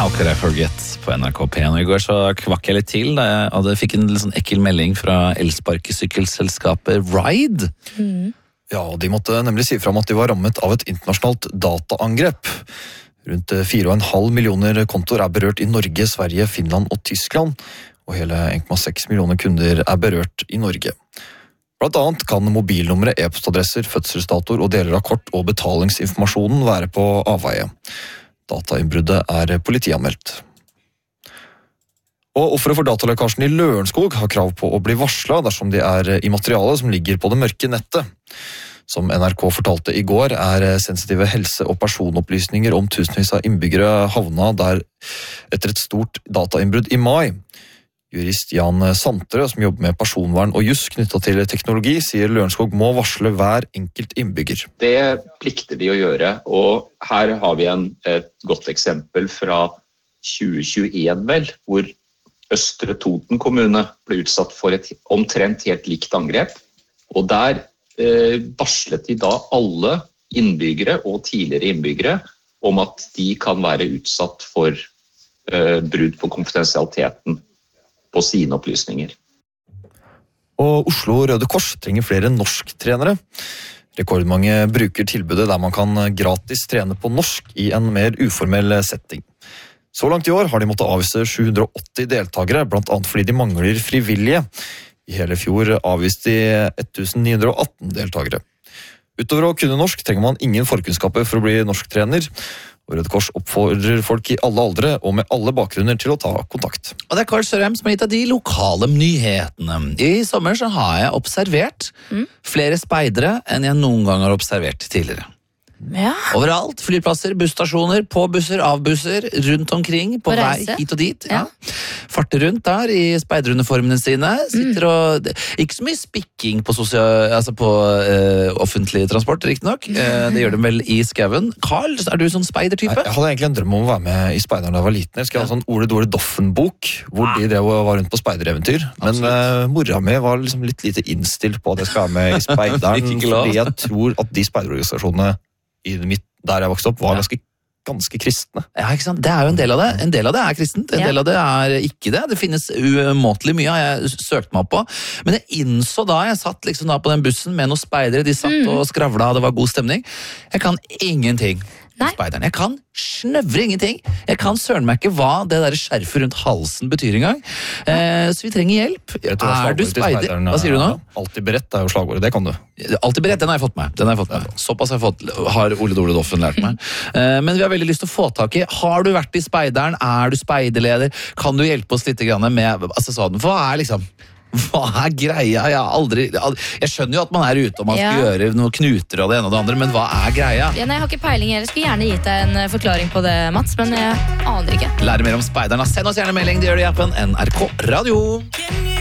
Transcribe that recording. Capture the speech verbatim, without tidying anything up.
How could I forget på N R K P N. I går så kvakk jeg litt til da jeg hadde, fikk en litt sånn ekkel melding fra elsparkesykkelselskapet Ride. Mm. Ja, de måtte nemlig si frem at de var rammet av et internasjonalt dataangrep. Rundt fire komma fem millioner kontoer er berørt i Norge, Sverige, Finland og Tyskland, og hele en komma seks millioner kunder er berørt i Norge. Blant annet kan mobilnumre, e-postadresser, fødselsdatoer og deler av kort- og betalingsinformasjonen være på avveie. Datainnbruddet er politianmeldt. Og offeret for datalekkasjen i Lørenskog har krav på å bli varslet dersom de er i materiale som ligger på det mørke nettet. Som N R K fortalte i går, er sensitive helse- og personopplysninger om tusenvis av innbyggere havna der etter et stort datainnbrudd i mai. Jurist Jan Santre, som jobber med personvern og juss knyttet til teknologi, sier Lørenskog må varsle hver enkelt innbygger. Det plikter de å gjøre, og her har vi en, et godt eksempel fra tjue tjueen vel, hvor Østre Toten kommune ble utsatt for et omtrent helt likt angrep, og der eh, varslet de da alle innbyggere og tidligere innbyggere om at de kan være utsatt for eh, brudd på konfidensialiteten på sine opplysninger. Og Oslo Røde Kors trenger flere norsktrenere. Rekordmange bruker tilbudet der man kan gratis trene på norsk i en mer uformell setting. Så langt i år har de måttet avvise sju hundre og åtti deltakere, blant annet fordi de mangler frivillige. I hele fjor avviste de tusen ni hundre og atten deltakere. Utover å kunne norsk trenger man ingen forkunnskaper for å bli norsktrener. Og Røde Kors oppfordrer folk i alle aldre og med alle bakgrunner til å ta kontakt. Og det er Karl Sørheim som har gitt av de lokale nyhetene. I sommer så har jeg observert mm. flere speidere enn jeg noen gang har observert tidligere. Ja. Overalt, flyplasser, busstasjoner, på busser, av busser, rundt omkring, på, på vei hit og dit. Ja. Ja. Farter rundt der i speideruniformene sine, sitter mm. og ikke så mye spikking på, sosial, altså på uh, offentlig transport, riktig nok. Uh, det gjør de vel i skauen. Karl, er du sånn speidertype? Jeg hadde egentlig en drøm om å være med i speideren da jeg var liten. Jeg skulle ha en sånn Ole Dole Doffen-bok, hvor ah. de drev og var rundt på speidereventyr. Men uh, mora mi var liksom litt lite innstilt på at jeg skal være med i speideren, fordi jeg tror at de speiderorganisasjonene i mitt, der jeg vokste opp, var ganske, ganske kristne. Ja, ikke sant? Det er jo en del av det. En del av det er kristent, en ja. del av det er ikke det. Det finnes umåtelig mye, har jeg søkt meg opp på. Men jeg innså da, jeg satt liksom da på den bussen med noen speidere, de satt mm. og skravla, det var god stemning. Jeg kan ingenting. Speideren. Jeg kan snøvre ingenting. Jeg kan søren meg ikke hva det der skjerfet rundt halsen betyr engang. Eh, så vi trenger hjelp. Er du speider? Hva sier du nå? Alltid beredt er jo slagordet, det kan du. Alltid beredt, den har jeg fått med. Den har jeg fått med. Såpass har, jeg fått, har Ole Dole Doffen lært meg. Eh, men vi har veldig lyst til å få tak i. Har du vært i speideren? Er du speiderleder? Kan du hjelpe oss litt med altså, sånn, hva er liksom Hva er greia? Jeg, aldri, jeg skjønner jo at man er ute og man skal ja. gjøre noen knuter og det ene og det andre, men hva er greia? Ja, nei, jeg har ikke peiling. Jeg skulle gjerne gitt deg en forklaring på det, Mats, men jeg aner ikke. Lære mer om speiderne. Send oss gjerne melding, det gjør du i appen N R K Radio.